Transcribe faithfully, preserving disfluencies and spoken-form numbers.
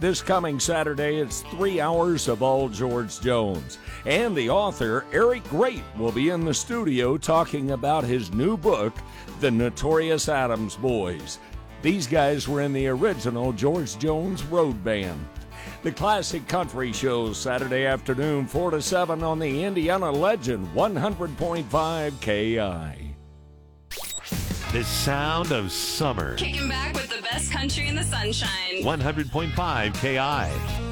This coming Saturday, it's three hours of all George Jones. And the author, Eric Great, will be in the studio talking about his new book, The Notorious Adams Boys. These guys were in the original George Jones Road Band. The Classic Country Show, Saturday afternoon, four to seven on the Indiana Legend, one hundred point five K I. The sound of summer. Kicking back with the best country in the sunshine. one hundred point five K I.